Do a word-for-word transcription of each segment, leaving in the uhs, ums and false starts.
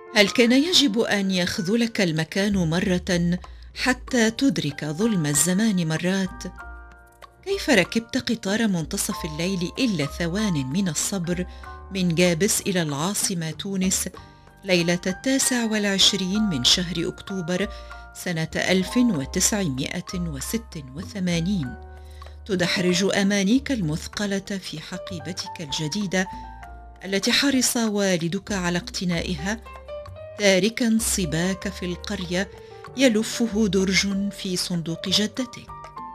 هل كان يجب أن يخذلك المكان مرة حتى تدرك ظلم الزمان مرات؟ كيف ركبت قطار منتصف الليل إلا ثوان من الصبر من جابس إلى العاصمة تونس ليلة التاسع والعشرين من شهر أكتوبر سنة ألف وتسعمائة وستة وثمانين، تدحرج أمانيك المثقلة في حقيبتك الجديدة التي حرص والدك على اقتنائها، تاركا صباك في القرية يلفه درج في صندوق جدتك.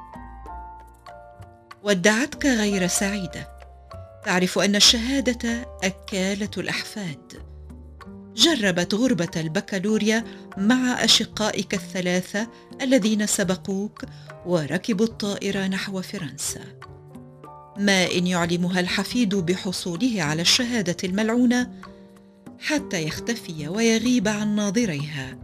ودعتك غير سعيدة، تعرف أن الشهادة أكالة الأحفاد. جربت غربة البكالوريا مع أشقائك الثلاثة الذين سبقوك وركبوا الطائرة نحو فرنسا. ما إن يعلمها الحفيد بحصوله على الشهادة الملعونة حتى يختفي ويغيب عن ناظريها.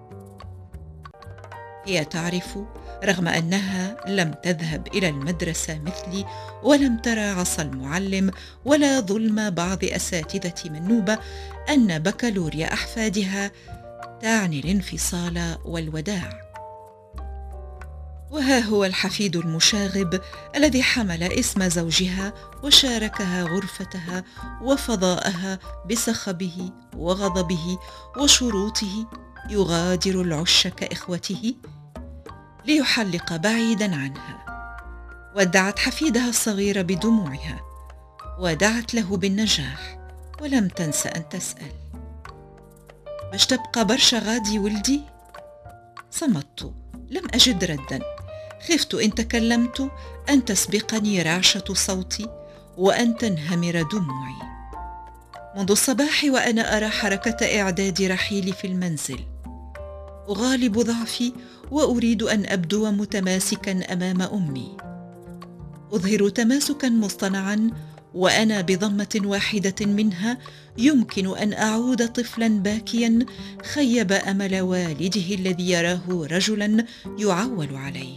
هي تعرف رغم أنها لم تذهب إلى المدرسة مثلي ولم ترى عصا المعلم ولا ظلم بعض أساتذة منوبة أن بكالوريا أحفادها تعني الانفصال والوداع. وها هو الحفيد المشاغب الذي حمل اسم زوجها وشاركها غرفتها وفضاءها بصخبه وغضبه وشروطه يغادر العش كإخوته ليحلق بعيدا عنها. ودعت حفيدها الصغير بدموعها ودعت له بالنجاح ولم تنس أن تسأل: باش تبقى برشا غادي ولدي؟ صمت، لم أجد ردا. خفت إن تكلمت أن تسبقني رعشة صوتي وأن تنهمر دموعي. منذ الصباح وأنا أرى حركة إعداد رحيلي في المنزل. أغالب ضعفي وأريد أن أبدو متماسكا أمام أمي. أظهر تماسكا مصطنعا وأنا بضمة واحدة منها يمكن أن أعود طفلا باكيا خيب أمل والده الذي يراه رجلا يعول عليه.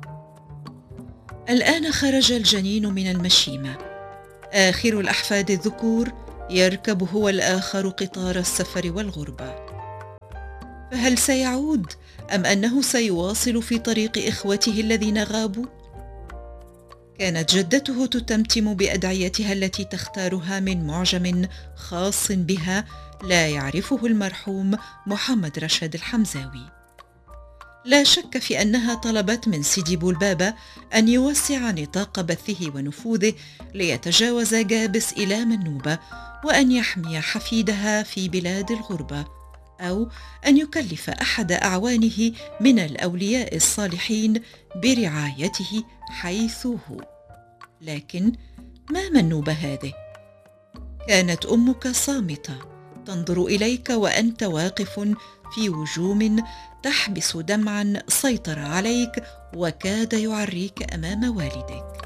الآن خرج الجنين من المشيمة، آخر الأحفاد الذكور يركب هو الآخر قطار السفر والغربة. فهل سيعود أم أنه سيواصل في طريق إخوته الذين غابوا؟ كانت جدته تتمتم بأدعيتها التي تختارها من معجم خاص بها لا يعرفه المرحوم محمد رشاد الحمزاوي. لا شك في أنها طلبت من سيدي بولبابا أن يوسع نطاق بثه ونفوذه ليتجاوز جابس إلى منوبة وأن يحمي حفيدها في بلاد الغربة، أو أن يكلف أحد أعوانه من الأولياء الصالحين برعايته حيث هو. لكن ما منوب هذه؟ كانت أمك صامتة تنظر إليك وأنت واقف في وجوم تحبس دمعا سيطر عليك وكاد يعريك أمام والدك.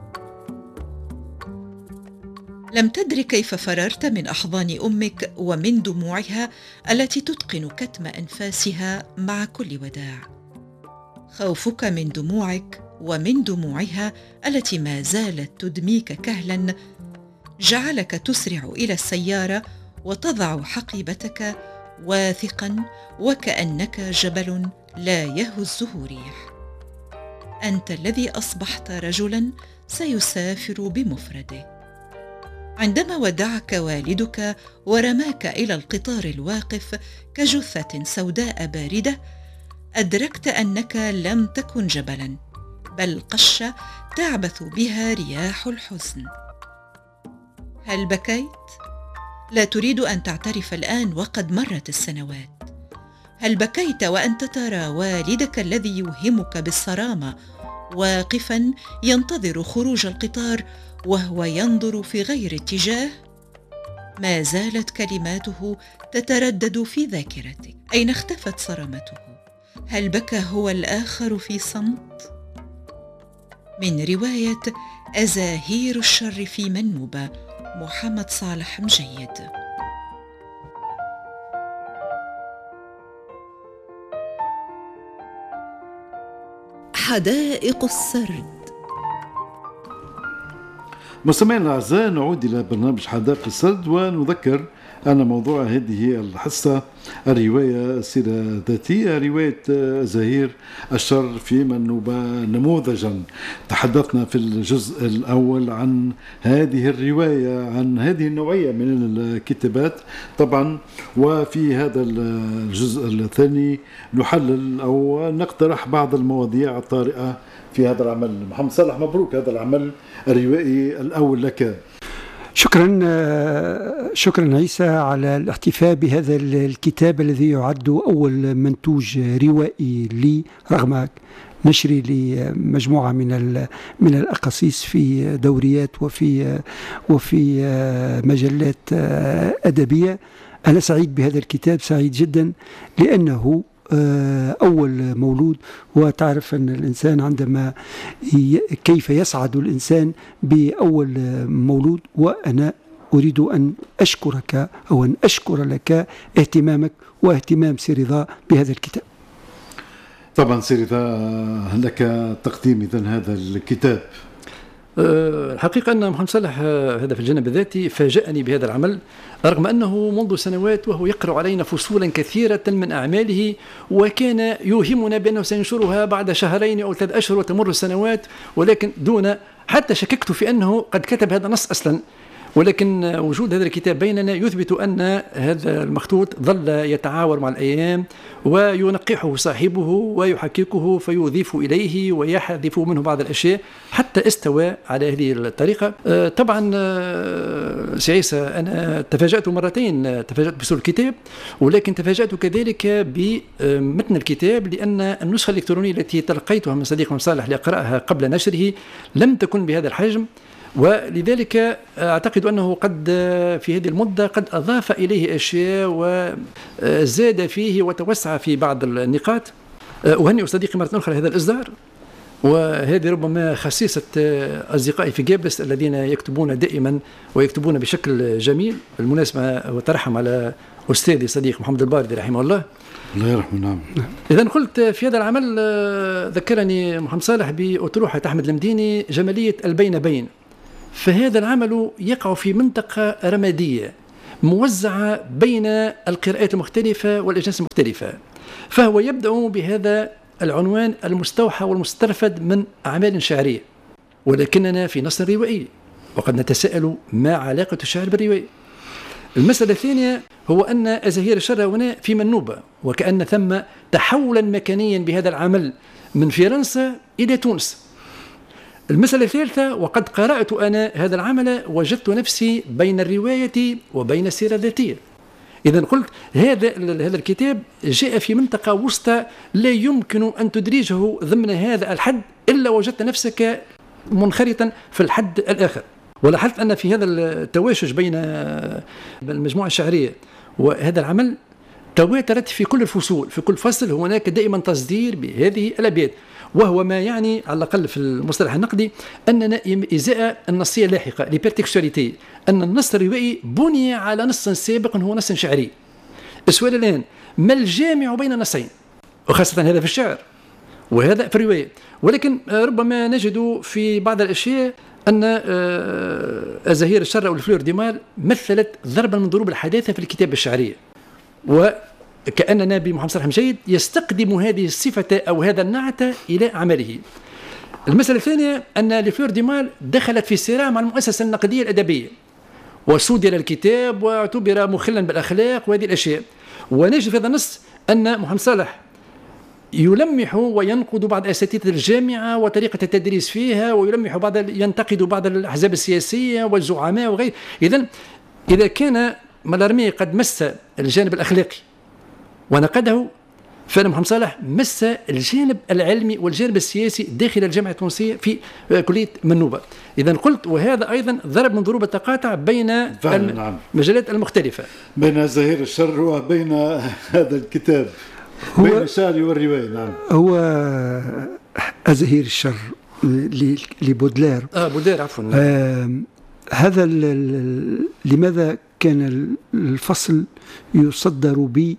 لم تدر كيف فررت من أحضان أمك ومن دموعها التي تتقن كتم أنفاسها مع كل وداع. خوفك من دموعك ومن دموعها التي ما زالت تدميك كهلا جعلك تسرع إلى السيارة وتضع حقيبتك واثقا وكأنك جبل لا يهزه ريح. أنت الذي أصبحت رجلا سيسافر بمفرده. عندما ودعك والدك ورماك إلى القطار الواقف كجثة سوداء باردة، أدركت أنك لم تكن جبلا، بل قشة تعبث بها رياح الحزن. هل بكيت؟ لا تريد أن تعترف الآن وقد مرت السنوات. هل بكيت وأنت ترى والدك الذي يوهمك بالصرامة واقفا ينتظر خروج القطار وهو ينظر في غير اتجاه؟ ما زالت كلماته تتردد في ذاكرتك. أين اختفت صرامته؟ هل بكى هو الآخر في صمت؟ من رواية أزاهير الشر في منوبة، محمد صالح مجيد. حدائق السرد. مستمعينا الأعزاء، نعود إلى برنامج حدائق السرد، ونذكر أن موضوع هذه الحصة الرواية السيرة الذاتية، رواية زهير الشر في منوبة نموذجا. تحدثنا في الجزء الأول عن هذه الرواية، عن هذه النوعية من الكتابات طبعا، وفي هذا الجزء الثاني نحلل أو نقترح بعض المواضيع الطارئة في هذا العمل. محمد صالح، مبروك هذا العمل الروائي الأول لك. شكرا شكرا عيسى على الاحتفاء بهذا الكتاب الذي يعد أول منتوج روائي لي رغم نشري لمجموعة من من الأقاصيص في دوريات وفي وفي مجلات أدبية. أنا سعيد بهذا الكتاب، سعيد جدا، لأنه أول مولود. وتعرف أن الإنسان عندما كيف يسعد الإنسان بأول مولود. وأنا أريد أن أشكرك أو أن أشكر لك اهتمامك واهتمام سيريضا بهذا الكتاب. طبعا سيريضا لك تقديم إذن هذا الكتاب. الحقيقة أن محمد صالح هذا في الجانب الذاتي فاجأني بهذا العمل، رغم أنه منذ سنوات وهو يقرأ علينا فصولا كثيرة من أعماله، وكان يوهمنا بأنه سينشرها بعد شهرين أو ثلاث أشهر وتمر السنوات، ولكن دون حتى شككت في أنه قد كتب هذا النص أصلا. ولكن وجود هذا الكتاب بيننا يثبت أن هذا المخطوط ظل يتعاور مع الأيام، وينقحه صاحبه ويحككه فيضيف إليه ويحذف منه بعض الأشياء حتى استوى على هذه الطريقة. طبعا سي عيسى، أنا تفاجأت مرتين، تفاجأت بصور الكتاب، ولكن تفاجأت كذلك بمتن الكتاب، لأن النسخة الإلكترونية التي تلقيتها من صديق محمد صالح لأقرأها قبل نشره لم تكن بهذا الحجم، ولذلك أعتقد أنه قد في هذه المدة قد أضاف إليه أشياء وزاد فيه وتوسع في بعض النقاط. أهنئ صديقي مرة أخرى هذا الإصدار، وهذه ربما خصيصة أصدقائي في جابس الذين يكتبون دائما ويكتبون بشكل جميل. بالمناسبة وترحم على أستاذي صديق محمد الباردي رحمه الله. الله يرحمه. نعم. إذا قلت في هذا العمل ذكرني محمد صالح بأطروحة أحمد المديني جمالية البين بين. فهذا العمل يقع في منطقة رمادية موزعة بين القراءات المختلفة والأجناس المختلفة، فهو يبدأ بهذا العنوان المستوحى والمسترفد من أعمال شعرية، ولكننا في نص روائي، وقد نتساءل ما علاقة الشعر بالرواية. المسألة الثانية هو أن زهير الشر هنا في منوبة، وكأن ثم تحولا مكانيا بهذا العمل من فرنسا إلى تونس. المسألة الثالثة، وقد قرأت أنا هذا العمل وجدت نفسي بين الرواية وبين السيرة الذاتية. إذن قلت هذا هذا الكتاب جاء في منطقة وسطى لا يمكن أن تدرجه ضمن هذا الحد إلا وجدت نفسك منخرطا في الحد الآخر. ولاحظت أن في هذا التواشج بين المجموعة الشعرية وهذا العمل تواترت في كل الفصول، في كل فصل هناك دائما تصدير بهذه الأبيات، وهو ما يعني على الأقل في المصطلح النقدي أننا إزاء النصية اللاحقة لبرتكستواليتي، أن النص الروائي بني على نص سابق هو نص شعري. السؤال الآن، ما الجامع بين النصين؟ وخاصة هذا في الشعر وهذا في الرواية. ولكن ربما نجد في بعض الأشياء أن زهير الشر أو الفلور دي مال مثلت ضربا من ضروب الحداثة في الكتابة الشعرية، وكأن نبي محمد صالح مجيد يستقدم هذه الصفة أو هذا النعت إلى عمله. المسألة الثانية أن لفلور دي مال دخلت في صراع مع المؤسسة النقدية الأدبية، وصودر الكتاب واعتبر مخلا بالأخلاق وهذه الأشياء. ونجد في هذا النص أن محمد صالح يلمح وينقد بعض أساتذة الجامعة وطريقة التدريس فيها، ويلمح بعض ينتقد بعض الأحزاب السياسية والزعماء وغيره. إذن إذا كان مالارمي قد مس الجانب الأخلاقي ونقده، فأنا محمد صالح مس الجانب العلمي والجانب السياسي داخل الجامعة التونسية في كلية منوبة. إذن قلت وهذا أيضا ضرب من ضروب التقاطع بين المجالات المختلفة، بين زهير الشر وبين هذا الكتاب، بين الشعر والرواية. نعم. هو زهير الشر لبودلير. آه بودلير عفوا. آه هذا لماذا كان الفصل يصدر ب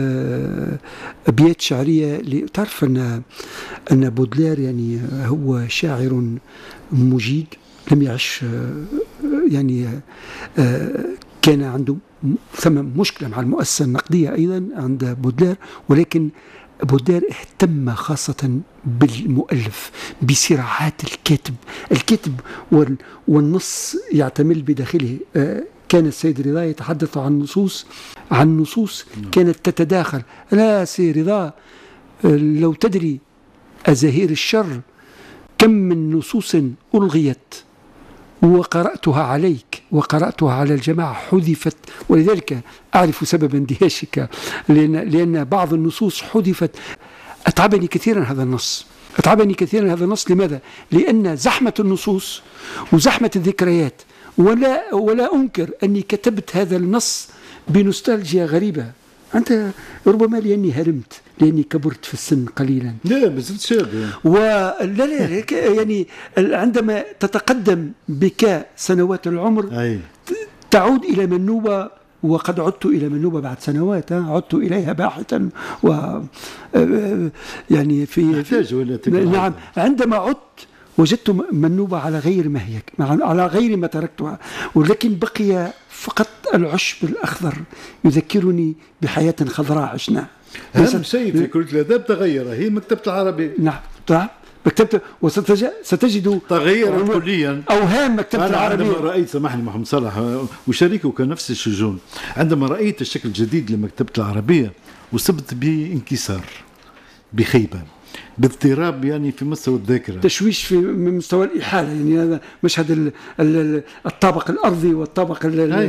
أبيات شعرية؟ تعرف أن أن بودلير يعني هو شاعر مجيد لم يعش يعني كان عنده ثم مشكلة مع المؤسسة النقدية أيضا عند بودلير، ولكن بودلير اهتم خاصة بالمؤلف، بصراعات الكاتب الكاتب والنص يعتمل بداخله. كان السيد رضا يتحدث عن نصوص عن نصوص كانت تتداخل. لا سي رضا، لو تدري أزاهير الشر كم من نصوص ألغيت وقرأتها عليك وقرأتها على الجماعة حذفت، ولذلك أعرف سبب اندهاشك، لأن, لأن بعض النصوص حذفت. أتعبني كثيرا هذا النص أتعبني كثيرا هذا النص لماذا؟ لأن زحمة النصوص وزحمة الذكريات، ولا, ولا أنكر أني كتبت هذا النص بنوستالجيا غريبة. أنت ربما لأني هرمت، لأني كبرت في السن قليلا. لا بس شاب ولا لا يعني عندما تتقدم بك سنوات العمر أي. تعود إلى منوبة، وقد عدت إلى منوبة بعد سنوات، عدت إليها باحثا و يعني في, في نعم عندما عدت وجدت منوبة على غير ما هي على غير ما تركتها، ولكن بقي فقط العشب الأخضر يذكرني بحياة خضراء عشناها. أهم شيء في كلية الآداب تغير هي مكتبة العربي. نعم نعم مكتبة، وستجد تغير كليا أوهام مكتبة العربي. عندما رأيت، سامحني محمد صالح وشريكه نفس الشجون، عندما رأيت الشكل الجديد لمكتبة العربية وصبت بانكسار، بخيبة، باضطراب يعني في مستوى الذاكرة، تشويش في مستوى الإحالة. يعني هذا مشهد الطابق الأرضي والطابق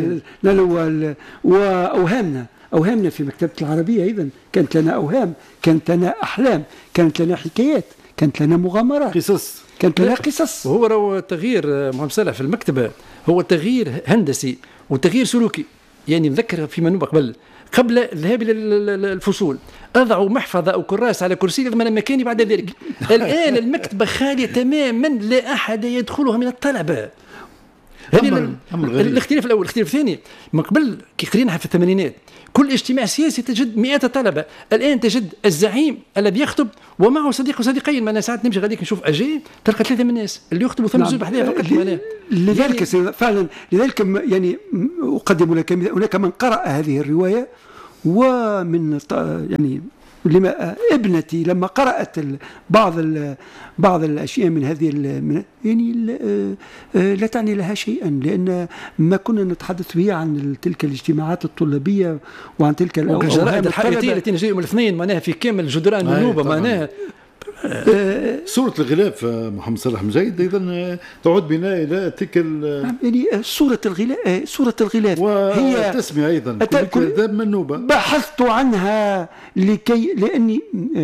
وأوهامنا أوهامنا في مكتبة العربية أيضا كانت لنا أوهام، كانت لنا أحلام، كانت لنا حكايات، كانت لنا مغامرات، قصص، كانت لنا قصص. وهو رو تغيير محمد صالح في المكتبة هو تغيير هندسي وتغيير سلوكي. يعني نذكر في منوبة قبل قبل الذهاب إلى الفصول أضع محفظة أو كراس على كرسي يضمن مكاني بعد ذلك. الآن المكتبة خالية تماما، لا أحد يدخلها من الطلبة. هذه الاختلاف الأول. الاختلاف الثاني، من قبل كي قريناها في الثمانينات كل اجتماع سياسي تجد مئات الطلبة، الآن تجد الزعيم الذي يخطب ومعه صديق وصديقين. ما أنا ساعات نمشي غاديك نشوف أجي تلقى ثلاثة من الناس اللي يخطبوا ثم زوج بحذاء فقط. لذلك يعني فعلا لذلك يعني أقدم لك هناك من قرأ هذه الرواية، ومن يعني لما ابنتي لما قرأت بعض بعض الأشياء من هذه من يعني لا تعني لها شيئا، لأن ما كنا نتحدث به عن تلك الاجتماعات الطلابية وعن تلك الجرائد الحائطية التي نجي يوم الاثنين معناها في كامل جدران منوبة معناها. صورة الغلاف محمد صالح مجيد أيضا تعود بنا إلى تلك يعني صورة الغلاف صورة الغلاف هي تسمية أيضا كل منوبة. بحثت عنها لكي لأني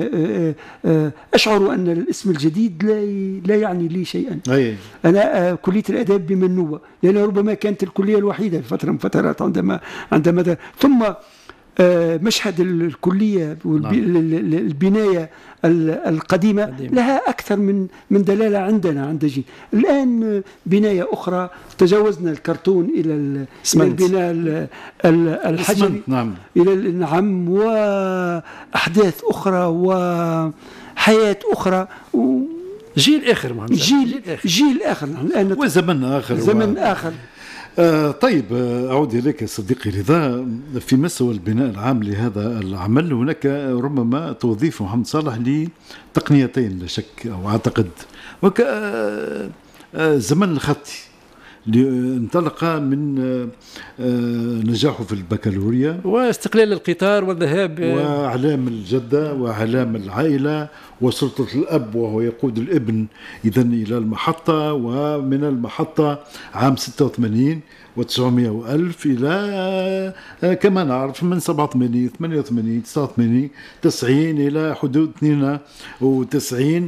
أشعر أن الاسم الجديد لا لا يعني لي شيئا. أي. أنا كلية الآداب بمنوبة، لأن ربما كانت الكلية الوحيدة في فترة من فترات عندما عندما ثم مشهد الكلية والبناية القديمة لها أكثر من من دلالة عندنا عند جيل. الآن بناية أخرى، تجاوزنا الكرتون إلى البناء الحجري، نعم إلى نعم وأحداث أخرى وحياة أخرى، جيل آخر محمد. جيل جيل آخر الآن وزمن آخر زمن آخر. آه طيب، أعود إليك صديقي رضا. في مستوى البناء العام لهذا العمل هناك ربما توظيف محمد صالح لتقنيتين لا شك، أو أعتقد وك زمن الخطي انطلق من نجاحه في البكالوريا واستقلال القطار والذهاب وأعلام الجدة وأعلام العائلة وسلطة الأب وهو يقود الابن إذن إلى المحطة، ومن المحطة عام ستة وثمانين وتسعمائة وألف إلى كما نعرف من سبعة وثمانين ثمانية وثمانين تسعة وثمانين تسعين إلى حدود اثنين وتسعين.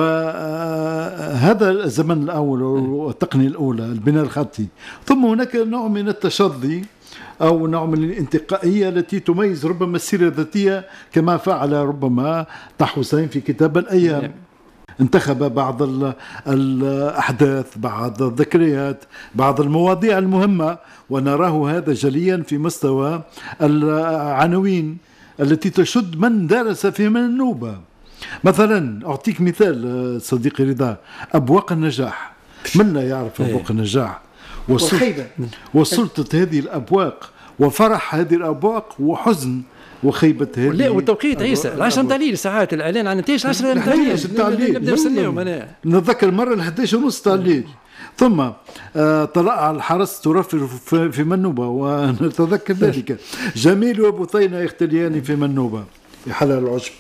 وهذا الزمن الأول والتقنية الأولى البناء الخطي. ثم هناك نوع من التشظي أو نوع من الانتقائية التي تميز ربما السيرة الذاتية، كما فعل ربما طه حسين في كتاب الأيام. انتخب بعض الأحداث، بعض الذكريات، بعض المواضيع المهمة، ونراه هذا جليا في مستوى العناوين التي تشد من درس في منوبة. مثلا أعطيك مثال صديقي رضا، أبواق النجاح منا يعرف أبواق النجاح وسلطة, وسلطة هذه الأبواق وفرح هذه الأبواق وحزن وخيبة هذه. لا والتوقيت عيسى العشرة تعليل ساعات الإعلان عن نتائج عشرة تعليل نبدأ نستناهم. أنا نتذكر مرة الحداش ونص تعليل ثم آه طلع الحرس ترفر في منوبة ونتذكر ذلك. جميل وبطينة يختليان في منوبة في حلال العشب.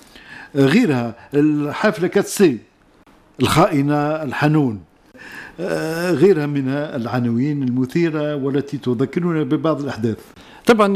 غيرها الحفلة كاتسي الخائنة الحنون. آه غيرها من العناوين المثيرة والتي تذكرنا ببعض الأحداث. طبعا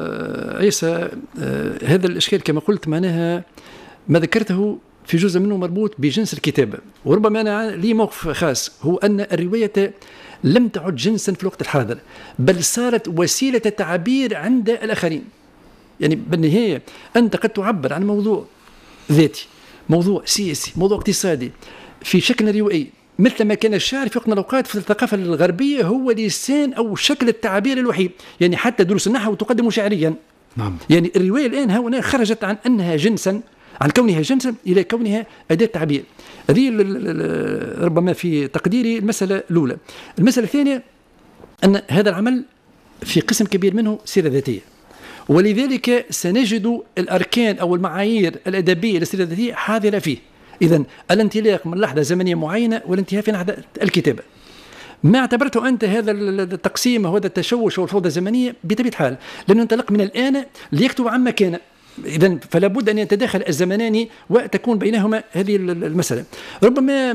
عيسى هذا الإشكال كما قلت معناها ما ذكرته في جزء منه مربوط بجنس الكتابة، وربما أنا لي موقف خاص هو أن الرواية لم تعد جنسا في الوقت الحاضر بل صارت وسيلة تعبير عند الآخرين. يعني بالنهاية أنت قد تعبر عن موضوع ذاتي، موضوع سياسي، موضوع اقتصادي في شكل روائي، مثل ما كان الشعر في وقت من الأوقات في الثقافة الغربية هو لسان أو شكل التعبير الوحيد. يعني حتى دروس النحو تقدم شعريا. نعم. يعني الرواية الآن هنا خرجت عن أنها جنسا، عن كونها جنسا إلى كونها أداة تعبير. هذه ربما في تقديري المسألة الأولى. المسألة الثانية أن هذا العمل في قسم كبير منه سيرة ذاتية، ولذلك سنجد الأركان أو المعايير الأدبية للسيرة الذاتية حاضرة فيه. إذن الانطلاق من لحظة زمنية معينة والانتهاء في لحظة الكتابة. ما اعتبرته أنت هذا التقسيم وهذا التشوش والفوضى الزمنية بطبيعة الحال لأنه انطلق من الآن ليكتب عن مكان. إذن فلا بد أن يتداخل الزمنان وتكون بينهما هذه المسألة. ربما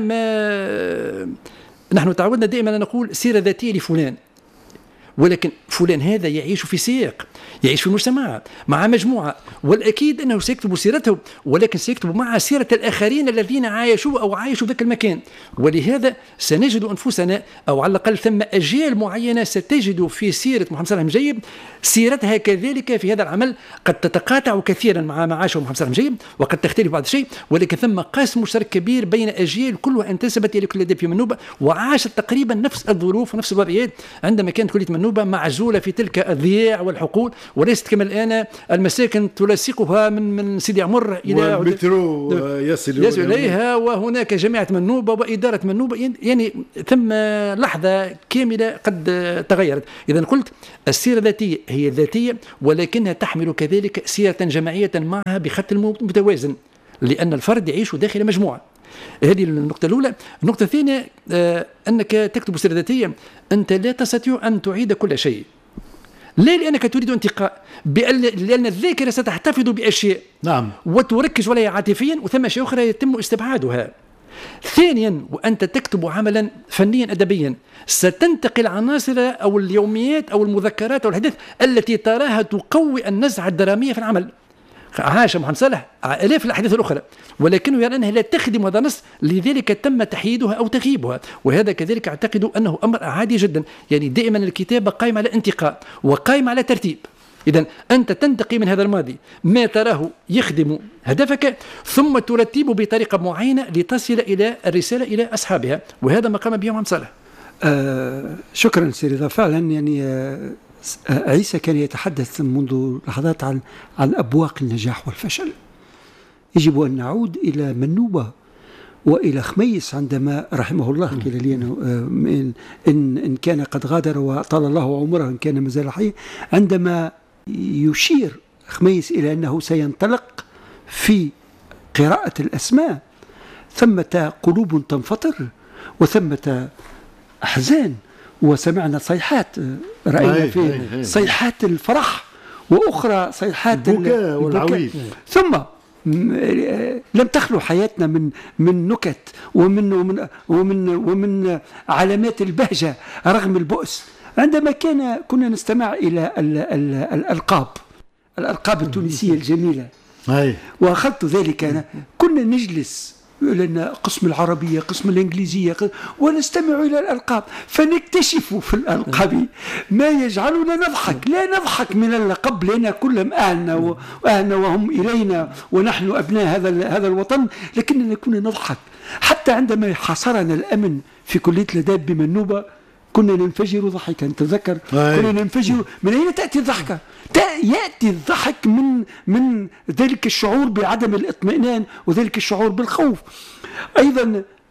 ما نحن تعودنا دائما أن نقول سيرة ذاتية لفلان، ولكن فلان هذا يعيش في سياق، يعيش في مجتمع مع مجموعة، والأكيد أنه سيكتب سيرته ولكن سيكتب مع سيرة الآخرين الذين عايشوا أو عايشوا ذاك المكان. ولهذا سنجد أنفسنا أو على الأقل ثم أجيال معينة ستجد في سيرة محمد صالح المجيب سيرتها كذلك في هذا العمل قد تتقاطع كثيرا مع معاشه محمد صالح المجيب وقد تختلف بعض الشيء، ولكن ثم قاسم مشترك كبير بين أجيال كلها انتسبت إلى كل أدب في منوبة وعاشت تقريبا نفس الظروف ونفس الوضعيات عندما كانت كلية منوبة معزولة في تلك الضياع والحقول، وليست كما الآن المساكن تلاصقها من من سيدي عمر إلى المترو يصل, يصل إليها، وهناك جامعة منوبة وإدارة منوبة. يعني ثم لحظة كاملة قد تغيرت. إذا قلت السيرة الذاتية هي ذاتية ولكنها تحمل كذلك سيرة جماعية معها بخط متوازن، لأن الفرد يعيش داخل مجموعة. هذه النقطة الأولى. النقطة الثانية آه أنك تكتب سيرة ذاتية أنت لا تستطيع أن تعيد كل شيء، لا لأنك تريد انتقاء، لأن الذاكرة ستحتفظ بأشياء نعم وتركز عليها عاطفيا وثم أشياء أخرى يتم استبعادها. ثانيا وأنت تكتب عملا فنيا أدبيا ستنتقل عناصر أو اليوميات أو المذكرات أو الحديث التي تراها تقوي النزعة الدرامية في العمل. عاش محمد صالح آلاف الأحاديث الأخرى ولكنه يرى أنها لا تخدم هذا النص، لذلك تم تحييدها أو تغييبها، وهذا كذلك أعتقد أنه أمر عادي جدا. يعني دائما الكتابة قائمة على انتقاء وقائمة على ترتيب. إذن أنت تنتقي من هذا الماضي ما تراه يخدم هدفك ثم ترتبه بطريقة معينة لتصل إلى الرسالة إلى أصحابها، وهذا ما قام به محمد صالح. آه شكرا سيدي رضا. فعلا يعني آه عيسى كان يتحدث منذ لحظات عن عن أبواق النجاح والفشل. يجب أن نعود إلى منوبة وإلى خميس عندما رحمه الله قيل لي إن, إن كان قد غادر وطال الله عمره إن كان مازال حي، عندما يشير خميس إلى أنه سينطلق في قراءة الأسماء ثمة قلوب تنفطر وثمة أحزان وسمعنا صيحات، رأينا في صيحات الفرح وأخرى صيحات البكاء والعويل، ثم لم تخلو حياتنا من من نكت ومن ومن ومن ومن علامات البهجة رغم البؤس. عندما كان كنا نستمع إلى الألقاب الألقاب التونسية الجميلة وأخذت ذلك أنا، كنا نجلس لنا قسم العربية قسم الإنجليزية ونستمع إلى الألقاب فنكتشف في الألقاب ما يجعلنا نضحك. لا نضحك من اللقب لأن كلهم أهلنا وأهلنا وهم إلينا ونحن أبناء هذا هذا الوطن، لكننا كنا نضحك. حتى عندما حاصرنا الأمن في كلية الآداب بمنوبة كنا ننفجر ضحكا. تذكر كنا ننفجر. من أين تأتي الضحكة؟ يأتي الضحك من من ذلك الشعور بعدم الاطمئنان وذلك الشعور بالخوف. أيضا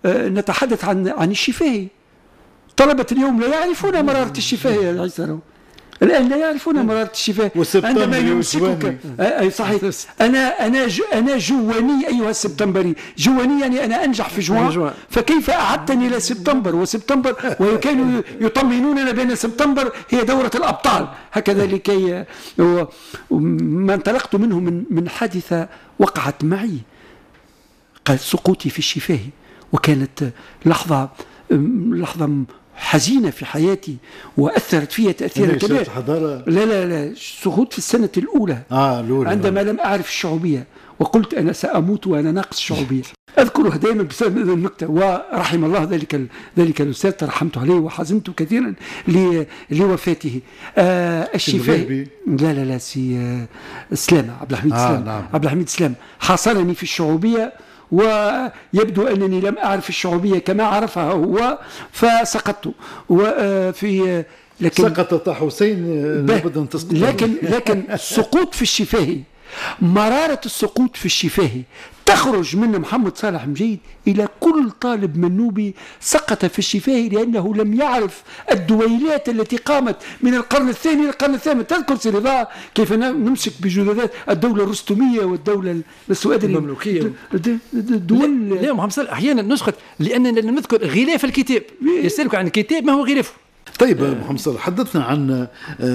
نتحدث عن عن الشفاهي. طلبة اليوم لا يعرفون مرارة الشفاهي يا عيسى، الآن لا يعرفون مرارة الشفاء عندما يمسكك. أي صحيح. أنا أنا أنا جواني أيها السبتمبري، جواني يعني أنا أنجح في جوان، فكيف أعدتني إلى سبتمبر وسبتمبر وكانوا يطمئنوننا بأن سبتمبر هي دورة الأبطال هكذا. لكي ما انطلقت منه من من حادثة وقعت معي، قال سقوطي في الشفاه، وكانت لحظة لحظة حزينة في حياتي وأثرت فيها تأثيرا كبيرا. لا لا لا سقوط في السنة الأولى آه الأولى عندما لم أعرف الشعوبية وقلت أنا سأموت وأنا ناقص الشعوبية. أذكرها دائما بسبب هذه النكتة، ورحم الله ذلك ذلك الأستاذ، ترحمت عليه وحزنت كثيرا لوفاته. آه الشفاء لا لا لا سي آه سلامة عبد الحميد آه سلام نعم. عبد الحميد سلام حاصرني في الشعوبية، ويبدو أنني لم أعرف الشعوبية كما عرفها هو فسقطت. وفي لكن سقط طه حسين لابد أن تسقط. لكن لكن السقوط في الشفاه، مرارة السقوط في الشفاه تخرج من محمد صالح مجيد إلى كل طالب منوبي سقط في الشفاه، لأنه لم يعرف الدويلات التي قامت من القرن الثاني إلى القرن الثامن. تذكر سي رضا كيف نمسك بجدودات الدولة الرستمية والدولة المملوكية الدول. لا محمد صالح أحيانا نسخط لأننا نذكر غلاف الكتاب، يسألك عن الكتاب ما هو غلافه. طيب محمد صالح، حدثنا عن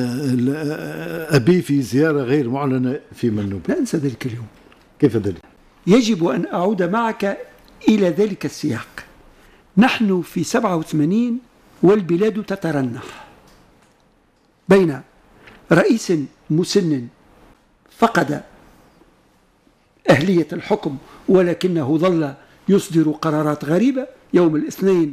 أبي في زيارة غير معلنة في منوب. لا أنسى ذلك اليوم. كيف ذلك؟ يجب أن أعود معك إلى ذلك السياق. نحن في سبعة وثمانين والبلاد تترنح بين رئيس مسن فقد أهلية الحكم ولكنه ظل يصدر قرارات غريبة. يوم الاثنين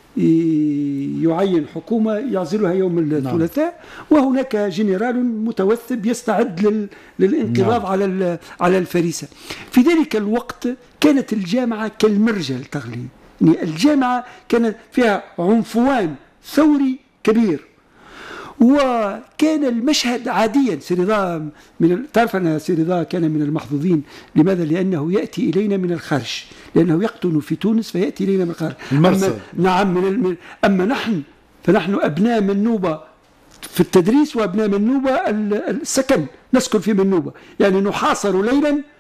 يعين حكومة يعزلها يوم الثلاثاء، وهناك جنرال متوثب يستعد للانقضاض نعم. على على الفريسة. في ذلك الوقت كانت الجامعة كالمرجل تغلي، يعني الجامعة كانت فيها عنفوان ثوري كبير، وكان المشهد عاديا. سيرضا من تعرف أن سيرضا كان من المحظوظين. لماذا؟ لأنه يأتي إلينا من الخارج، لأنه يقطن في تونس فيأتي إلينا من الخارج. أما نعم من أما نحن فنحن أبناء منوبة في التدريس وأبناء منوبة السكن، نسكن في منوبة، يعني نحاصر ليلا